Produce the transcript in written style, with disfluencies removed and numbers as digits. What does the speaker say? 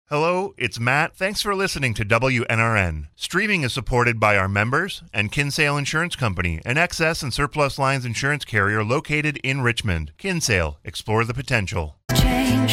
Hello, it's Matt. Thanks for listening to WNRN. Streaming is supported by our members and Kinsale Insurance Company, an excess and surplus lines insurance carrier located in Richmond. Kinsale, explore the potential.